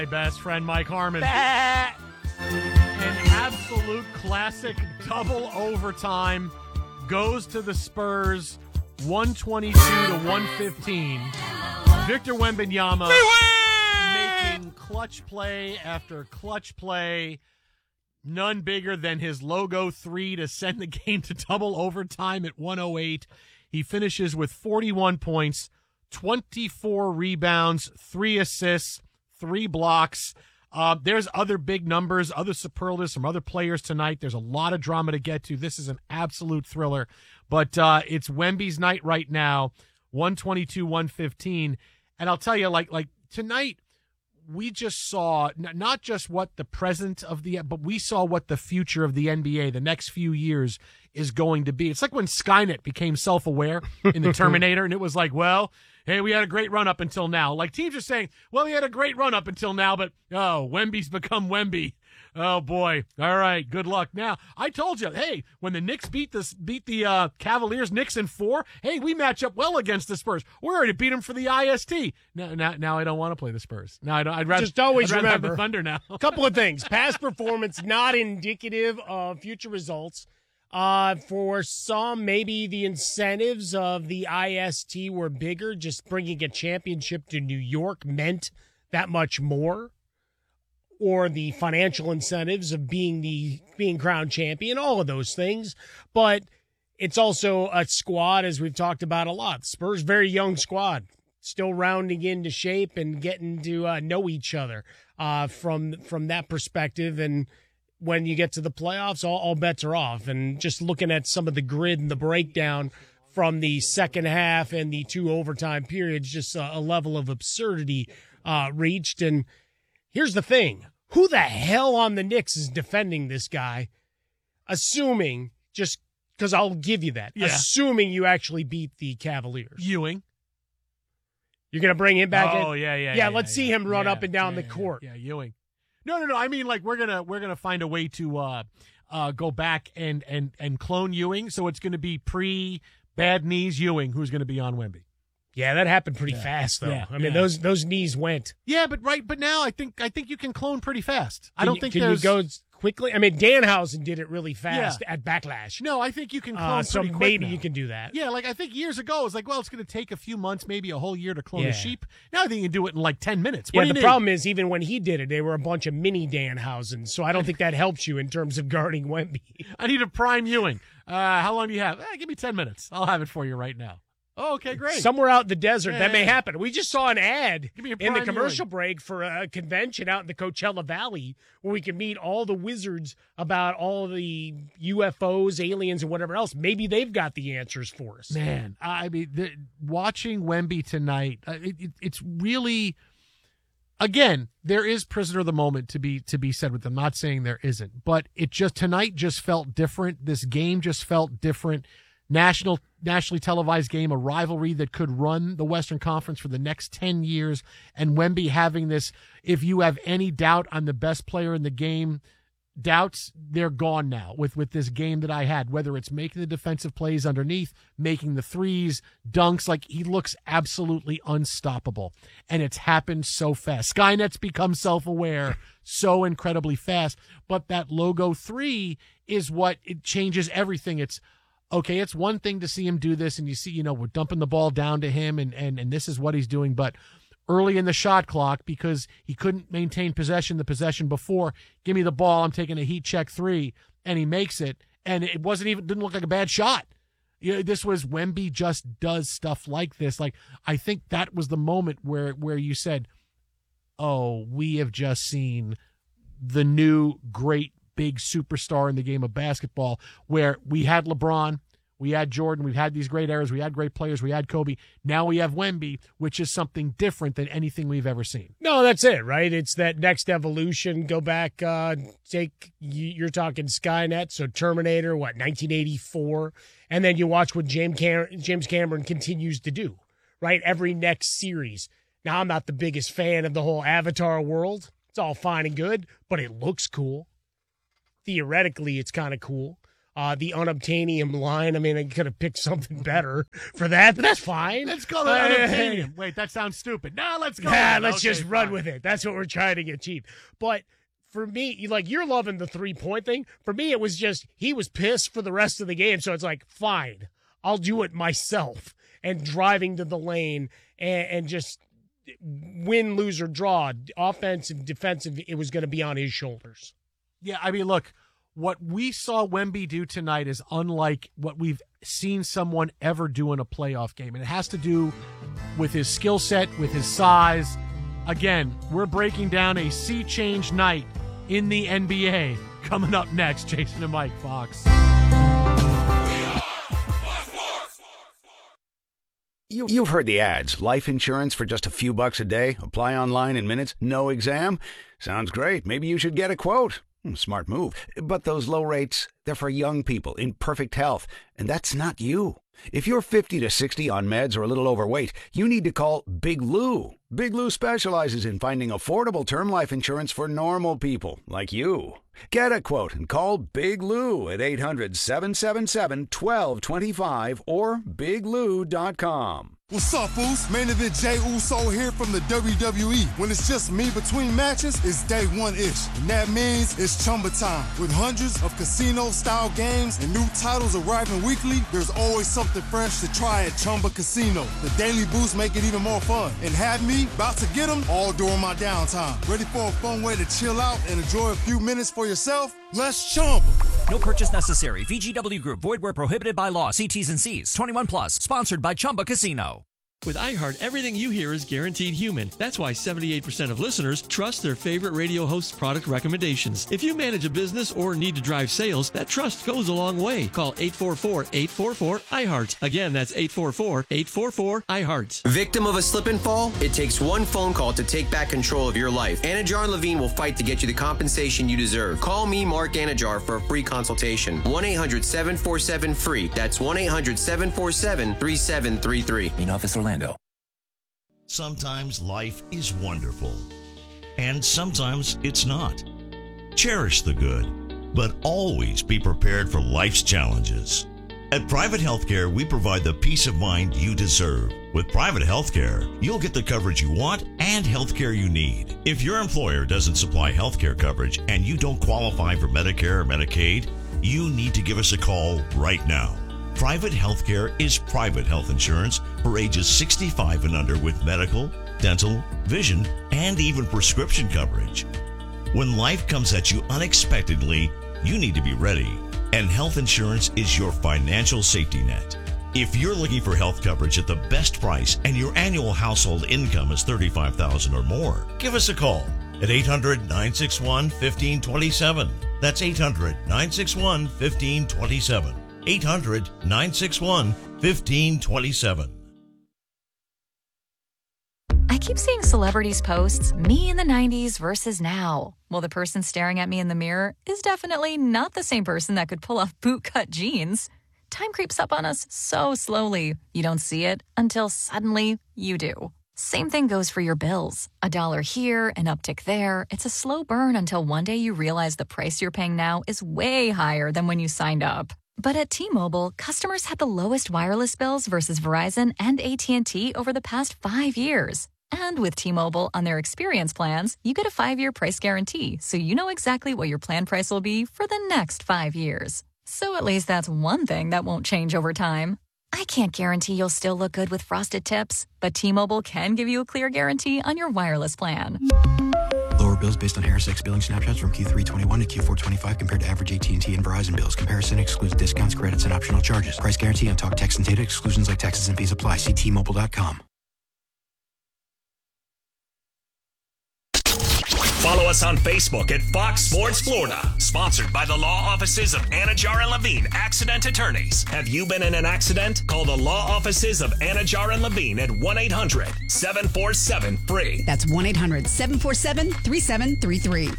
My best friend, Mike Harmon. Bah! An absolute classic double overtime goes to the Spurs, 122 to 115. Victor Wembanyama making clutch play after clutch play. None bigger than his logo three to send the game to double overtime at 108. He finishes with 41 points, 24 rebounds, 3 assists, 3 blocks. There's other big numbers, other superlatives from other players tonight. There's a lot of drama to get to. This is an absolute thriller. But it's Wemby's night right now, 122-115. And I'll tell you, like tonight, we just saw not just what the present of but we saw what the future of the NBA, the next few years, is going to be. It's like when Skynet became self-aware in the Terminator, and it was like, well, hey, we had a great run up until now. Like teams are saying, well, we had a great run up until now, but Wemby's become Wemby. Oh boy! All right, good luck. Now I told you, hey, when the Knicks beat the Cavaliers, Knicks in 4. Hey, we match up well against the Spurs. We're already beat them for the IST. Now I don't want to play the Spurs. Now I'd rather just always I'd rather have remember the Thunder now. A couple of things: past performance not indicative of future results. For some, maybe the incentives of the IST were bigger. Just bringing a championship to New York meant that much more. Or the financial incentives of being crowned champion, all of those things. But it's also a squad, as we've talked about a lot. Spurs, very young squad, still rounding into shape and getting to know each other from that perspective. And when you get to the playoffs, all bets are off. And just looking at some of the grid and the breakdown from the second half and the 2 overtime periods, just a level of absurdity reached. And here's the thing. Who the hell on the Knicks is defending this guy? Assuming, just because I'll give you that, assuming you actually beat the Cavaliers. Ewing. You're going to bring him back in? Oh, yeah. Let's see him run up and down the court. Yeah, Ewing. No. I mean, like, we're gonna find a way to go back and clone Ewing. So it's going to be pre-bad knees Ewing who's going to be on Wemby. Yeah, that happened pretty fast, though. Yeah, I mean, those knees went. Yeah, but now I think you can clone pretty fast. I don't think can you go quickly? I mean, Danhausen did it really fast at Backlash. No, I think you can clone so pretty quick maybe now. you can do that. Yeah, like I think years ago it was like, well, it's going to take a few months, maybe a whole year to clone a sheep. Now I think you can do it in like 10 minutes. The problem is even when he did it, they were a bunch of mini Danhausens, so I don't think that helps you in terms of guarding Wemby. I need a prime Ewing. How long do you have? Give me 10 minutes. I'll have it for you right now. Oh, okay, great. Somewhere out in the desert, that may happen. We just saw an ad in the commercial Ewing. break for a convention out in the Coachella Valley where we can meet all the wizards about all the UFOs, aliens, and whatever else. Maybe they've got the answers for us. Man, I mean, watching Wemby tonight, it's really, again, there is prisoner of the moment to be said with them. Not saying there isn't, but tonight just felt different. This game just felt different. Nationally televised game, a rivalry that could run the Western Conference for the next 10 years, and Wemby having this, if you have any doubt on the best player in the game, doubts, they're gone now with this game that I had, whether it's making the defensive plays underneath, making the threes, dunks, like he looks absolutely unstoppable, and it's happened so fast. Skynet's become self-aware so incredibly fast, but that logo 3 is what it changes everything. Okay, it's one thing to see him do this, and you see, we're dumping the ball down to him, and this is what he's doing. But early in the shot clock, because he couldn't maintain the possession before, give me the ball, I'm taking a heat check 3, and he makes it, and it didn't look like a bad shot. This was Wemby just does stuff like this. Like, I think that was the moment where you said, oh, we have just seen the new great big superstar in the game of basketball, where we had LeBron, we had Jordan, we've had these great eras, we had great players, we had Kobe. Now we have Wemby, which is something different than anything we've ever seen. No, that's it, right? It's that next evolution. Go back, you're talking Skynet, so Terminator, 1984, and then you watch what James Cameron continues to do, right? Every next series. Now, I'm not the biggest fan of the whole Avatar world. It's all fine and good, but it looks cool. Theoretically, it's kind of cool. the unobtainium line. I mean, I could have picked something better for that, but that's fine. Let's call it unobtainium. Wait, that sounds stupid. No, let's go. Let's just run with it. That's what we're trying to get cheap. But for me, like, you're loving the 3-point thing. For me, it was just he was pissed for the rest of the game. So it's like, fine, I'll do it myself. And driving to the lane and just win, lose, or draw, offensive, defensive, it was going to be on his shoulders. Yeah, I mean, look, what we saw Wemby do tonight is unlike what we've seen someone ever do in a playoff game. And it has to do with his skill set, with his size. Again, we're breaking down a sea change night in the NBA. Coming up next, Jason and Mike, Fox. You've heard the ads. Life insurance for just a few bucks a day. Apply online in minutes. No exam. Sounds great. Maybe you should get a quote. Smart move. But those low rates, they're for young people in perfect health. And that's not you. If you're 50 to 60 on meds or a little overweight, you need to call Big Lou. Big Lou specializes in finding affordable term life insurance for normal people like you. Get a quote and call Big Lou at 800-777-1225 or biglou.com. What's up, Foos? Main event Jey Uso here from the WWE. When it's just me between matches, it's day one-ish. And that means it's Chumba time. With hundreds of casino-style games and new titles arriving weekly, there's always something fresh to try at Chumba Casino. The daily boosts make it even more fun. And have me about to get them all during my downtime. Ready for a fun way to chill out and enjoy a few minutes for yourself? Let's Chumba. No purchase necessary. VGW Group. Void where prohibited by law. See T's and C's. 21 plus. Sponsored by Chumba Casino. With iHeart, everything you hear is guaranteed human. That's why 78% of listeners trust their favorite radio host's product recommendations. If you manage a business or need to drive sales, that trust goes a long way. Call 844-844-iHeart. Again, that's 844-844-iHeart. Victim of a slip and fall? It takes one phone call to take back control of your life. Anajar and Levine will fight to get you the compensation you deserve. Call me, Mark Anajar, for a free consultation. 1-800-747-FREE. That's 1-800-747-3733. Main office, Orlando. Sometimes life is wonderful, and sometimes it's not. Cherish the good, but always be prepared for life's challenges. At Private Healthcare, we provide the peace of mind you deserve. With Private Healthcare, you'll get the coverage you want and healthcare you need. If your employer doesn't supply healthcare coverage and you don't qualify for Medicare or Medicaid, you need to give us a call right now. Private Healthcare is private health insurance for ages 65 and under with medical, dental, vision, and even prescription coverage. When life comes at you unexpectedly, you need to be ready, and health insurance is your financial safety net. If you're looking for health coverage at the best price and your annual household income is $35,000 or more, give us a call at 800-961-1527. That's 800-961-1527. 800-961-1527. I keep seeing celebrities posts, me in the 90s versus now. Well, the person staring at me in the mirror is definitely not the same person that could pull off bootcut jeans. Time creeps up on us so slowly, you don't see it until suddenly you do. Same thing goes for your bills. $1 here, an uptick there. It's a slow burn until one day you realize the price you're paying now is way higher than when you signed up. But at T-Mobile, customers had the lowest wireless bills versus Verizon and AT&T over the past 5 years. And with T-Mobile on their experience plans, you get a 5-year price guarantee, so you know exactly what your plan price will be for the next 5 years. So at least that's one thing that won't change over time. I can't guarantee you'll still look good with frosted tips, but T-Mobile can give you a clear guarantee on your wireless plan. Lower bills based on Harris X billing snapshots from Q321 to Q425 compared to average AT&T and Verizon bills. Comparison excludes discounts, credits, and optional charges. Price guarantee on talk, text, and data. Exclusions like taxes and fees apply. See T-Mobile.com. Follow us on Facebook at Fox Sports Florida. Sponsored by the law offices of Anajar and Levine, accident attorneys. Have you been in an accident? Call the law offices of Anajar and Levine at 1-800-747-FREE. That's 1-800-747-3733.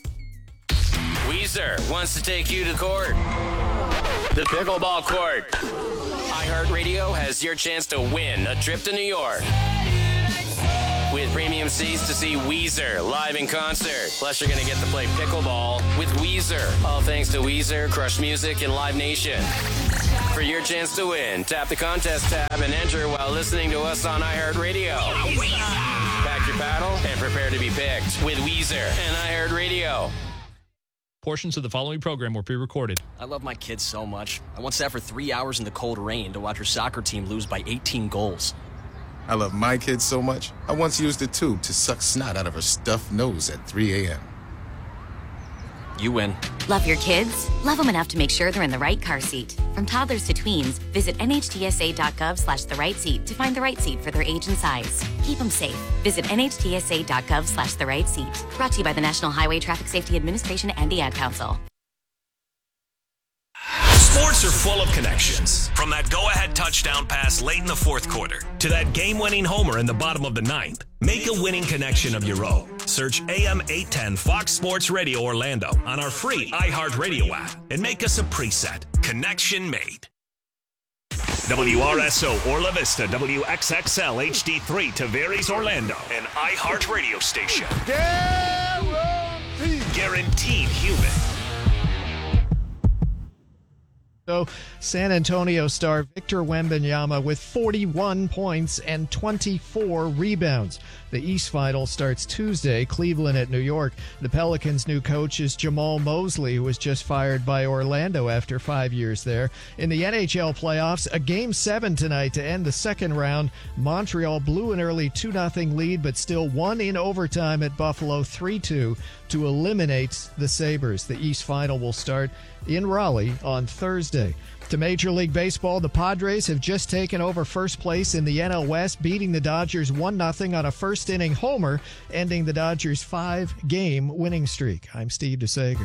Weezer wants to take you to court. The pickleball court. iHeartRadio has your chance to win a trip to New York. with premium seats to see Weezer live in concert. Plus, you're going to get to play pickleball with Weezer. All thanks to Weezer, Crush Music, and Live Nation. For your chance to win, tap the contest tab and enter while listening to us on iHeartRadio. Pack your paddle and prepare to be picked with Weezer and iHeartRadio. Portions of the following program were pre-recorded. I love my kids so much. I once sat for 3 hours in the cold rain to watch her soccer team lose by 18 goals. I love my kids so much, I once used a tube to suck snot out of her stuffed nose at 3 a.m. You win. Love your kids? Love them enough to make sure they're in the right car seat. From toddlers to tweens, visit nhtsa.gov/the-right-seat to find the right seat for their age and size. Keep them safe. Visit nhtsa.gov/the-right-seat. Brought to you by the National Highway Traffic Safety Administration and the Ad Council. Sports are full of connections. From that go-ahead touchdown pass late in the fourth quarter to that game-winning homer in the bottom of the ninth. Make a winning connection of your own. Search AM 810 Fox Sports Radio Orlando on our free iHeartRadio app and make us a preset. Connection made. WRSO Orla Vista, WXXL HD3 Tavares Orlando, an iHeartRadio station. Guaranteed human. So, San Antonio star Victor Wembanyama with 41 points and 24 rebounds. The East Final starts Tuesday, Cleveland at New York. The Pelicans' new coach is Jamal Mosley, who was just fired by Orlando after 5 years there. In the NHL playoffs, a Game 7 tonight to end the second round. Montreal blew an early 2-0 lead, but still won in overtime at Buffalo 3-2 to eliminate the Sabres. The East Final will start in Raleigh on Thursday. To Major League Baseball, the Padres have just taken over first place in the NL West, beating the Dodgers 1-0 on a first-inning homer, ending the Dodgers' 5-game winning streak. I'm Steve DeSager.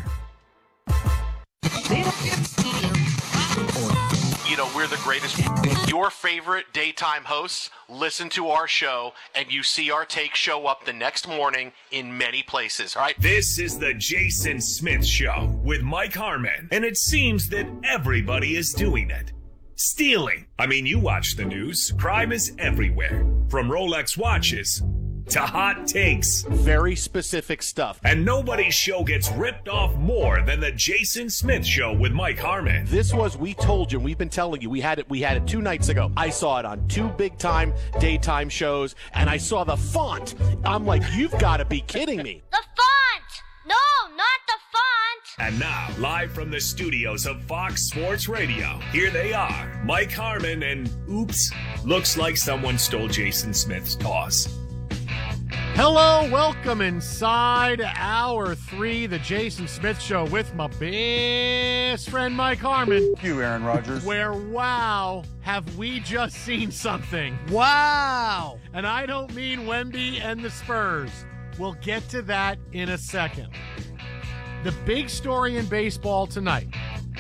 You know, we're the greatest. Your favorite daytime hosts listen to our show, and you see our take show up the next morning in many places, all right? This is the Jason Smith Show with Mike Harmon, and it seems that everybody is doing it. Stealing. I mean, you watch the news. Crime is everywhere. From Rolex watches to hot takes. Very specific stuff. And nobody's show gets ripped off more than the Jason Smith Show with Mike Harmon. This was, we told you, we've been telling you, we had it 2 nights ago. I saw it on 2 big-time daytime shows, and I saw the font. I'm like, you've got to be kidding me. The font! No, not the font! And now, live from the studios of Fox Sports Radio, here they are, Mike Harmon and, oops, looks like someone stole Jason Smith's toss. Hello, welcome inside Hour 3, the Jason Smith Show with my best friend Mike Harmon. Thank you, Aaron Rodgers. Where, wow, have we just seen something. Wow! And I don't mean Wemby and the Spurs. We'll get to that in a second. The big story in baseball tonight.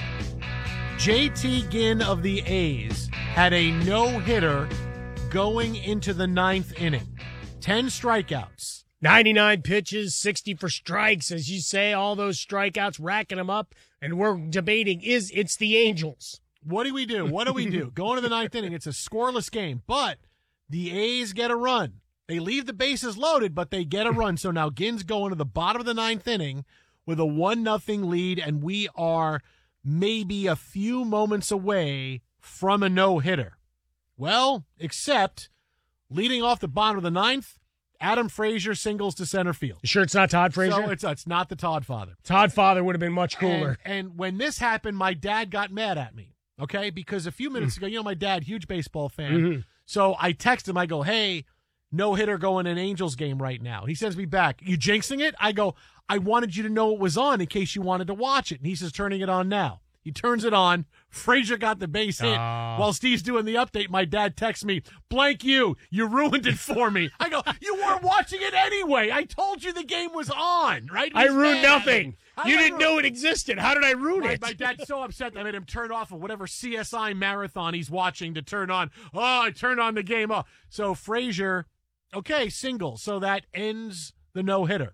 JT Ginn of the A's had a no-hitter going into the 9th inning. 10 strikeouts. 99 pitches, 60 for strikes. As you say, all those strikeouts, racking them up. And we're debating, it's the Angels. What do we do? What do we do? Going to the 9th inning, it's a scoreless game. But the A's get a run. They leave the bases loaded, but they get a run. So now Ginn's going to the bottom of the 9th inning with a 1-0 lead, and we are maybe a few moments away from a no-hitter. Well, except leading off the bottom of the 9th, Adam Frazier singles to center field. You sure it's not Todd Frazier? So it's not the Todd father. Todd father would have been much cooler. And when this happened, my dad got mad at me, okay? Because a few minutes ago, my dad, huge baseball fan. Mm-hmm. So I text him, I go, hey, no-hitter going in Angels game right now. He sends me back, you jinxing it? I go, I wanted you to know it was on in case you wanted to watch it. And he says, turning it on now. He turns it on. Frazier got the base hit. While Steve's doing the update, my dad texts me, blank you ruined it for me. I go, you weren't watching it anyway. I told you the game was on, right? I ruined nothing. You didn't know it existed. How did I ruin it? My dad's so upset that I made him turn off of whatever CSI marathon he's watching to turn on. Oh, I turned on the game. Oh. So Frazier, okay, single. So that ends the no-hitter.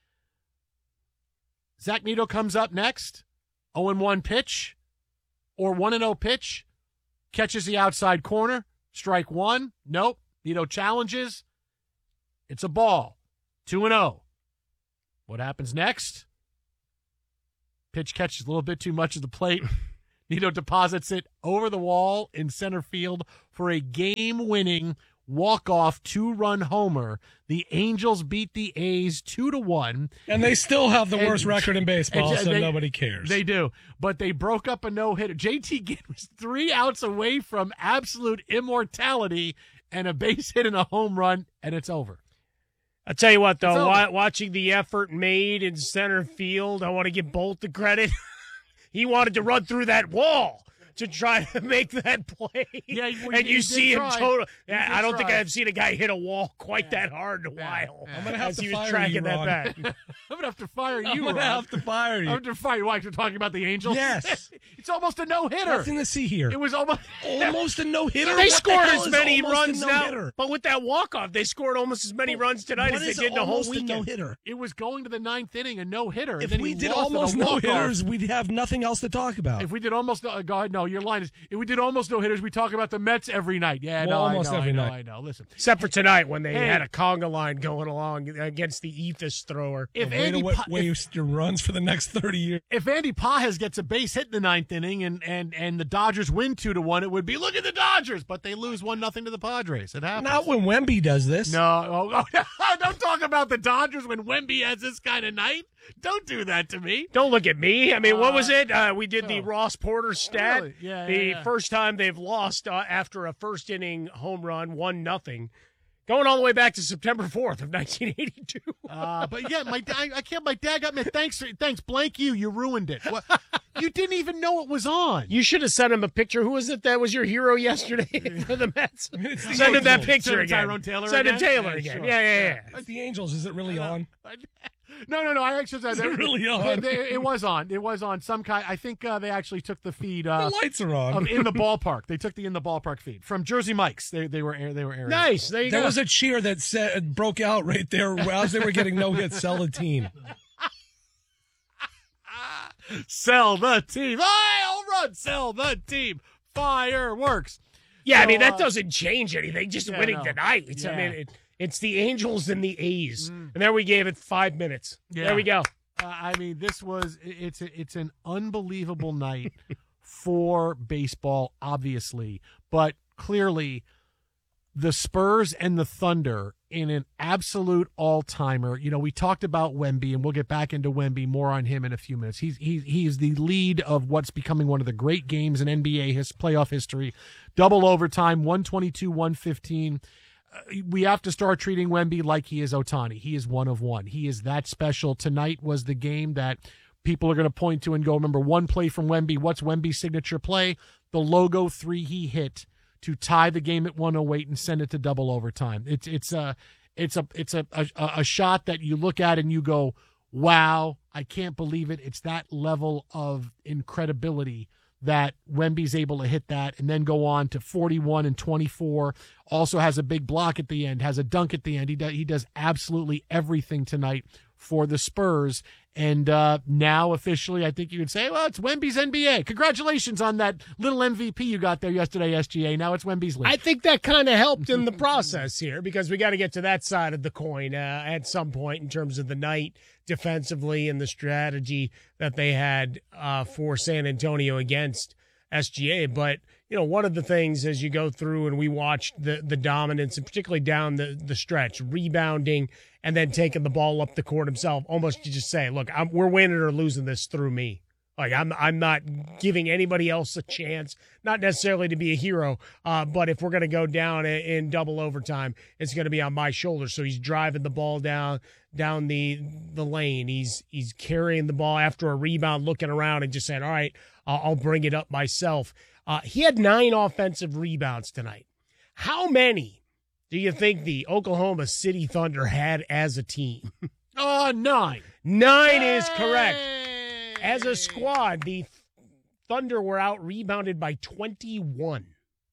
Zach Neto comes up next. 0-1 pitch or 1-0 pitch, catches the outside corner, strike one. Nope. Neto challenges. It's a ball. 2-0. What happens next? Pitch catches a little bit too much of the plate. Nido deposits it over the wall in center field for a game-winning walk-off 2-run homer. The Angels beat the A's 2-1. And they still have the worst record in baseball, so nobody cares. They do. But they broke up a no-hitter. JT Ginn was 3 outs away from absolute immortality and a base hit and a home run, and it's over. I'll tell you what, though, watching the effort made in center field, I want to give Bolt the credit. He wanted to run through that wall to try to make that play. Yeah, and you see him total. Yeah, I don't think I've seen a guy hit a wall quite that hard in a while. I'm gonna have to fire tracking you, that Ron. back. I'm going to have to fire you, I'm going to have to fire you. I'm going to fire you. Why, you're talking about the Angels? Yes. It's almost a no-hitter. Nothing to see here. It was almost a no-hitter. They scored as many runs now. But with that walk-off, they scored almost as many runs tonight as they did the whole weekend. No-hitter? It was going to the 9th inning, a no-hitter. If we did almost no-hitters, we'd have nothing else to talk about. If we did almost go ahead. No, your line is, if we did almost no-hitters, we talk about the Mets every night. Yeah, well, no, almost I know, every I know, night. I know. Listen. Except for tonight when they had a conga line going along against the Ethos thrower. If way Andy to waste your runs for the next 30 years. If Andy Pages gets a base hit in the 9th inning and the Dodgers win 2-1, it would be, look at the Dodgers, but they lose 1-0 to the Padres. It happens. Not when Wemby does this. No, don't talk about the Dodgers when Wemby has this kind of night. Don't do that to me. Don't look at me. I mean, what was it? We did the Ross Porter stat. Really? Yeah, the first time they've lost after a first inning home run, 1-0. Going all the way back to September 4th of 1982. But yeah, my dad got me. Thanks, blank you. You ruined it. What? You didn't even know it was on. You should have sent him a picture. Who was it that was your hero yesterday for the Mets? Send him that picture again. Tyrone Taylor Send him again? Taylor Yeah, again. sure. Yeah. It's the Angels. Is it really on? No. I actually said Is it really on? It was on. It was on some kind. I think they actually took the feed. The lights are on. Of In the Ballpark. They took the In the Ballpark feed from Jersey Mike's. They were airing. Nice. There you go. There was a cheer that broke out right there as they were getting no hits. Sell the team. Sell the team. I'll run. Sell the team. Fireworks. Yeah, So, I mean, that doesn't change anything. Just winning no. tonight. Yeah. I mean, it's the Angels and the A's. And there we gave it 5 minutes. Yeah. There we go. I mean, it's an unbelievable night for baseball, obviously, but clearly the Spurs and the Thunder in an absolute all-timer. You know, we talked about Wemby, and we'll get back into Wemby, more on him in a few minutes. He's the lead of what's becoming one of the great games in NBA playoff history. Double overtime, 122-115. We have to start treating Wemby like he is Ohtani. He is one of one. He is that special. Tonight was the game that people are going to point to and go, remember one play from Wemby. What's Wemby's signature play? The logo 3 he hit to tie the game at 108 and send it to double overtime. It's a shot that you look at and you go, wow, I can't believe it. It's that level of incredibility that Wemby's able to hit that and then go on to 41 and 24. Also has a big block at the end, has a dunk at the end. He does absolutely everything tonight for the Spurs. And now officially, I think you could say, well, it's Wemby's NBA. Congratulations on that little MVP you got there yesterday, SGA. Now it's Wemby's league. I think that kind of helped in the process here because we got to get to that side of the coin at some point in terms of the night defensively and the strategy that they had for San Antonio against SGA. But, you know, one of the things as you go through and we watched the dominance, and particularly down the stretch, rebounding and then taking the ball up the court himself, almost to just say, look, we're winning or losing this through me. Like, I'm not giving anybody else a chance, not necessarily to be a hero, but if we're going to go down in double overtime, it's going to be on my shoulders. So he's driving the ball down the lane. He's carrying the ball after a rebound, looking around and just saying, all right, I'll bring it up myself. He had 9 offensive rebounds tonight. How many do you think the Oklahoma City Thunder had as a team? 9. 9 is correct. As a squad, the Thunder were out rebounded by 21.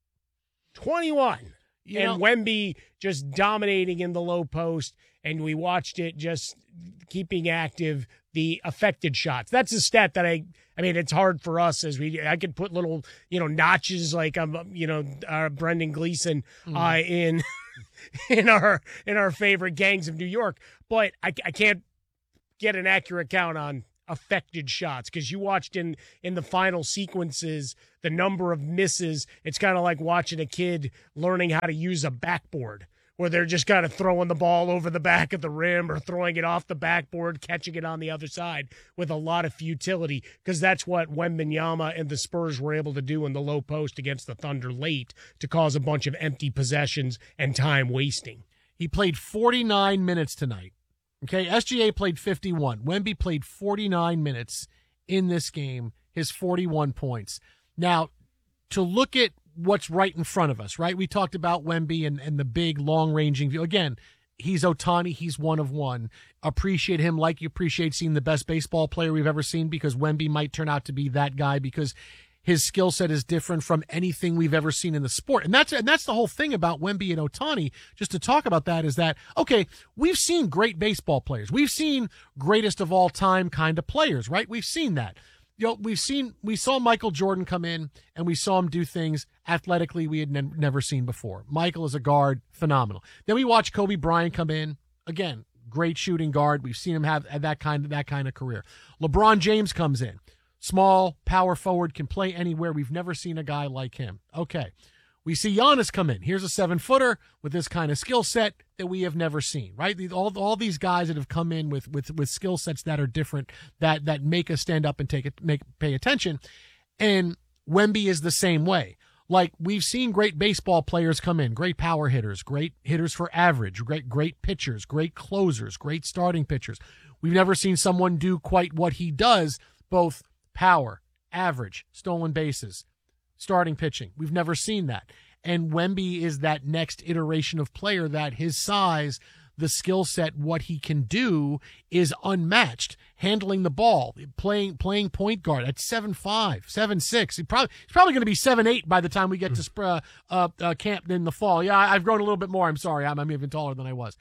21. And Wemby just dominating in the low post, and we watched it just keeping active the affected shots. That's a stat that I mean, it's hard for us I could put little, notches like Brendan Gleeson in in our favorite gangs of New York. But I can't get an accurate count on affected shots, because you watched in the final sequences the number of misses. It's kind of like watching a kid learning how to use a backboard, where they're just kind of throwing the ball over the back of the rim or throwing it off the backboard, catching it on the other side with a lot of futility, because that's what Wembanyama and the Spurs were able to do in the low post against the Thunder late, to cause a bunch of empty possessions and time wasting. He played 49 minutes tonight. Okay, SGA played 51. Wemby played 49 minutes in this game, his 41 points. Now, to look at what's right in front of us, right? We talked about Wemby and the big, long-ranging view. Again, he's Ohtani. He's one of one. Appreciate him like you appreciate seeing the best baseball player we've ever seen, because Wemby might turn out to be that guy, because his skill set is different from anything we've ever seen in the sport. And that's the whole thing about Wemby and Ohtani, just to talk about that, is that, okay, we've seen great baseball players. We've seen greatest of all time kind of players, right? We've seen that. You know, we saw Michael Jordan come in, and we saw him do things athletically we had never seen before. Michael is a guard, phenomenal. Then we watched Kobe Bryant come in, again, great shooting guard. We've seen him have that kind of career. LeBron James comes in. Small, power forward, can play anywhere. We've never seen a guy like him. Okay. We see Giannis come in. Here's a 7-footer with this kind of skill set that we have never seen, right? All these guys that have come in with skill sets that are different, that make us stand up and pay attention. And Wemby is the same way. Like, we've seen great baseball players come in, great power hitters, great hitters for average, great pitchers, great closers, great starting pitchers. We've never seen someone do quite what he does, both power, average, stolen bases, starting pitching. We've never seen that. And Wemby is that next iteration of player that his size, the skill set, what he can do is unmatched. Handling the ball, playing point guard at 7'5", 7'6". He's probably going to be 7'8" by the time we get to camp in the fall. Yeah, I've grown a little bit more. I'm sorry. I'm even taller than I was.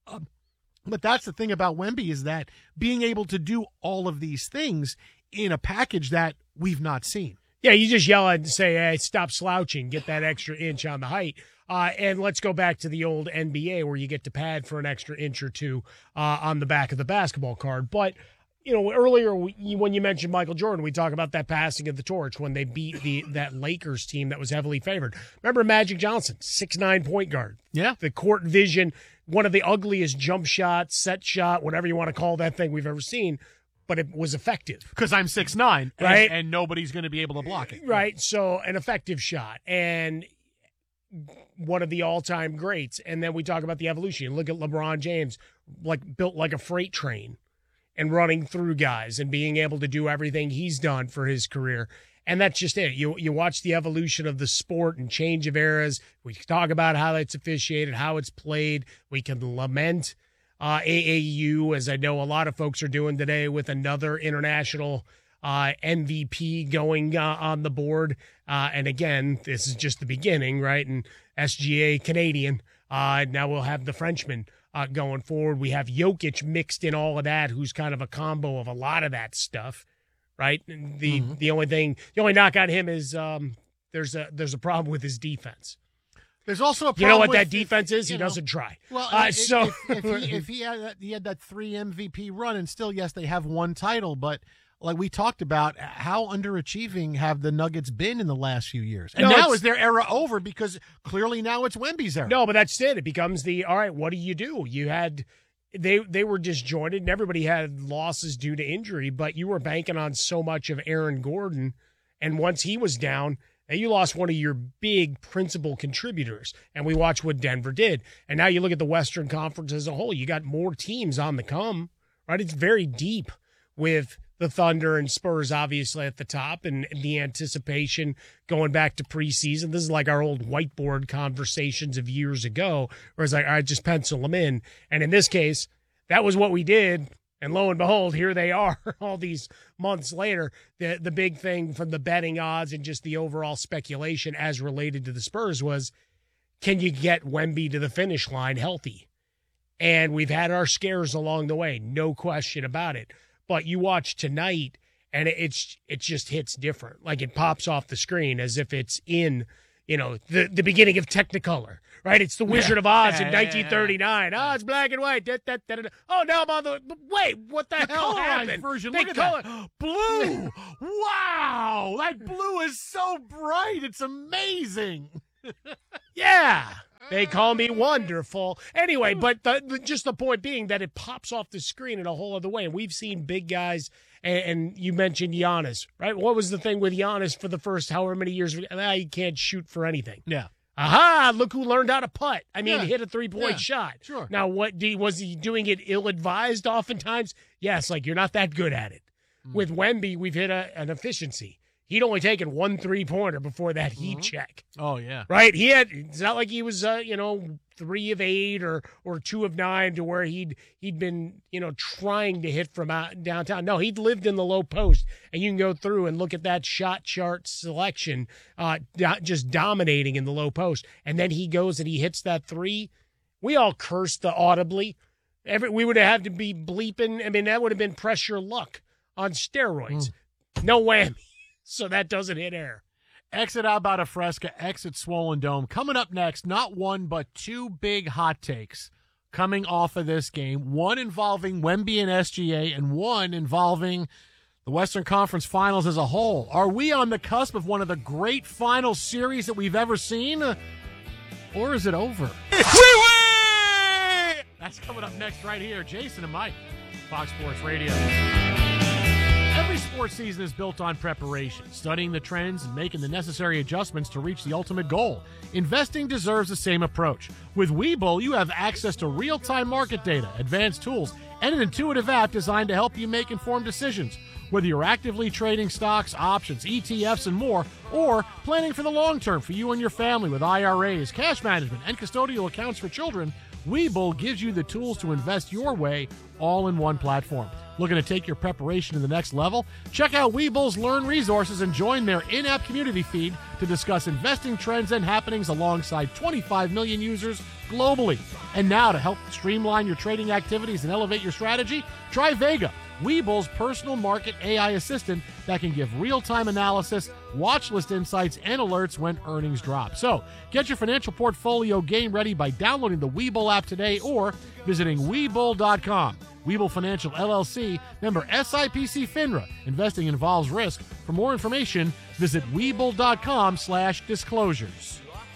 But that's the thing about Wemby, is that being able to do all of these things in a package that we've not seen. Yeah, you just yell and say, hey, stop slouching, get that extra inch on the height. And let's go back to the old NBA, where you get to pad for an extra inch or two on the back of the basketball card. But, you know, earlier when you mentioned Michael Jordan, we talk about that passing of the torch when they beat that Lakers team that was heavily favored. Remember Magic Johnson, 6'9" point guard. Yeah. The court vision, one of the ugliest jump shot, set shot, whatever you want to call that thing we've ever seen. But it was effective. Because I'm 6'9", right? And nobody's going to be able to block it. Right, so an effective shot. And one of the all-time greats. And then we talk about the evolution. You look at LeBron James, like built like a freight train and running through guys and being able to do everything he's done for his career. And that's just it. You watch the evolution of the sport and change of eras. We talk about how it's officiated, how it's played. We can lament AAU, as I know a lot of folks are doing today, with another international MVP going on the board. And again, this is just the beginning, right? And SGA Canadian. Now we'll have the Frenchman going forward. We have Jokic mixed in all of that, who's kind of a combo of a lot of that stuff, right? And the only knock on him is there's a problem with his defense. There's also a problem. You know what that defense is? He doesn't try. Well, if he had that 3 MVP run, and still, yes, they have one title, but like we talked about, how underachieving have the Nuggets been in the last few years? And now is their era over, because clearly now it's Wemby's era. No, but that's it. It becomes all right, what do? You had they were disjointed, and everybody had losses due to injury, but you were banking on so much of Aaron Gordon, and once he was down, you lost one of your big principal contributors, and we watched what Denver did. And now you look at the Western Conference as a whole. You got more teams on the come, right? It's very deep with the Thunder and Spurs, obviously, at the top, and the anticipation going back to preseason. This is like our old whiteboard conversations of years ago, where it's like, all right, just pencil them in. And in this case, that was what we did. And lo and behold, here they are all these months later. The big thing from the betting odds and just the overall speculation as related to the Spurs was, can you get Wemby to the finish line healthy? And we've had our scares along the way, no question about it. But you watch tonight, and it just hits different. Like, it pops off the screen as if it's in the beginning of Technicolor, right? It's the Wizard of Oz in 1939. Oh, it's black and white. Oh, now I'm on the wait. What the hell happened? Version. They Look at that. Blue. Wow, that blue is so bright. It's amazing. Yeah. They call me wonderful. Anyway, but just the point being that it pops off the screen in a whole other way. And we've seen big guys, and you mentioned Giannis, right? What was the thing with Giannis for the first however many years? He can't shoot for anything. Yeah. Aha, look who learned how to putt. I mean, hit a three-point shot. Sure. Now, was he doing it ill-advised oftentimes? Yes, like you're not that good at it. With Wemby, we've hit an efficiency. He'd only taken 1 3-pointer before that heat check. Oh, yeah. Right? It's not like he was, 3 of 8 or 2 of 9 to where he'd been, trying to hit from out downtown. No, he'd lived in the low post, and you can go through and look at that shot chart selection, just dominating in the low post. And then he goes and he hits that 3. We all cursed audibly. We would have had to be bleeping. I mean, that would have been pressure luck on steroids. No whammy. So that doesn't hit air. Exit Alberta Fresca, exit Swollen Dome. Coming up next, not one but 2 big hot takes coming off of this game. One involving Wemby and SGA, and one involving the Western Conference Finals as a whole. Are we on the cusp of one of the great final series that we've ever seen? Or is it over? That's coming up next right here. Jason and Mike, Fox Sports Radio. Every sports season is built on preparation, studying the trends and making the necessary adjustments to reach the ultimate goal. Investing deserves the same approach. With Webull, you have access to real-time market data, advanced tools, and an intuitive app designed to help you make informed decisions. Whether you're actively trading stocks, options, ETFs, and more, or planning for the long term for you and your family with IRAs, cash management, and custodial accounts for children, Webull gives you the tools to invest your way all in one platform. Looking to take your preparation to the next level? Check out Webull's Learn resources and join their in-app community feed to discuss investing trends and happenings alongside 25 million users globally. And now to help streamline your trading activities and elevate your strategy, try Vega, Webull's personal market AI assistant that can give real-time analysis, watch list insights, and alerts when earnings drop. So get your financial portfolio game ready by downloading the Webull app today or visiting Webull.com. Webull Financial LLC, member SIPC FINRA. Investing involves risk. For more information, visit Webull.com/disclosures.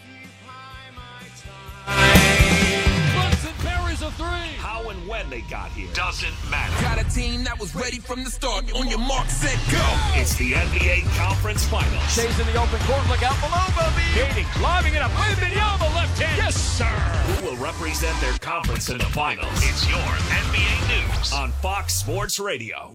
A 3. How and when they got here doesn't matter. Got a team that was ready from the start. On your mark, set, go. It's the NBA Conference Finals. Shays in the open court. Look out below, Bobby. Gating, lobbing it up. Wembanyama left hand. Yes, sir. Who will represent their conference in the finals? It's your NBA News on Fox Sports Radio.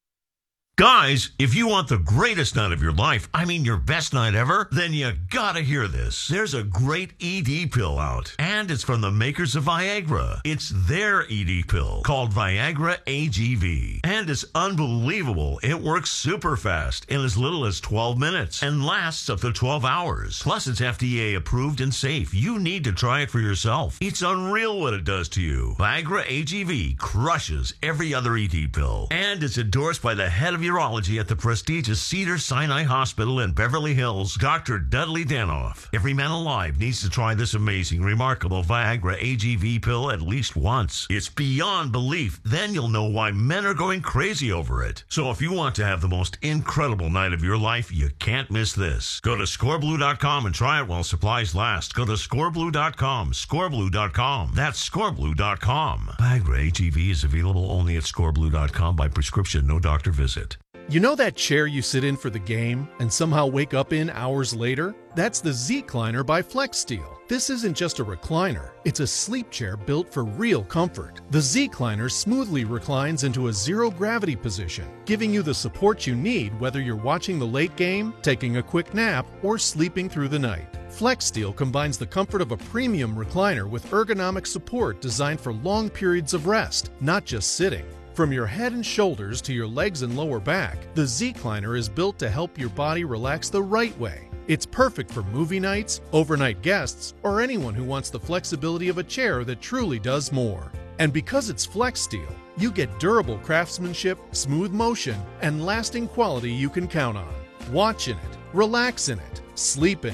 Guys, if you want the greatest night of your life, I mean your best night ever, then you gotta hear this. There's a great ED pill out, and it's from the makers of Viagra. It's their ED pill called Viagra AGV, and it's unbelievable. It works super fast in as little as 12 minutes and lasts up to 12 hours. Plus, it's FDA approved and safe. You need to try it for yourself. It's unreal what it does to you. Viagra AGV crushes every other ED pill, and it's endorsed by the head of urology at the prestigious Cedars-Sinai Hospital in Beverly Hills, Dr. Dudley Danoff. Every man alive needs to try this amazing, remarkable Viagra AGV pill at least once. It's beyond belief. Then you'll know why men are going crazy over it. So if you want to have the most incredible night of your life, you can't miss this. Go to scoreblue.com and try it while supplies last. Go to scoreblue.com, scoreblue.com. That's scoreblue.com. Viagra AGV is available only at scoreblue.com by prescription, no doctor visit. You know that chair you sit in for the game and somehow wake up in hours later? That's the Z-Cliner by FlexSteel. This isn't just a recliner, it's a sleep chair built for real comfort. The Z-Cliner smoothly reclines into a zero-gravity position, giving you the support you need whether you're watching the late game, taking a quick nap, or sleeping through the night. FlexSteel combines the comfort of a premium recliner with ergonomic support designed for long periods of rest, not just sitting. From your head and shoulders to your legs and lower back, the Z-Cliner is built to help your body relax the right way. It's perfect for movie nights, overnight guests, or anyone who wants the flexibility of a chair that truly does more. And because it's FlexSteel, you get durable craftsmanship, smooth motion, and lasting quality you can count on. Watch in it, relax in it, sleep in it.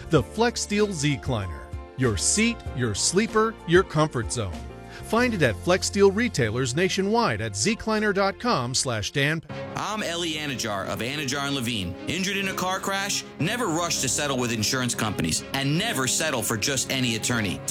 The FlexSteel Z-Cliner. Your seat, your sleeper, your comfort zone. Find it at FlexSteel retailers nationwide at zcliner.com/Dan. I'm Ellie Anajar of Anajar & Levine. Injured in a car crash? Never rush to settle with insurance companies, and never settle for just any attorney.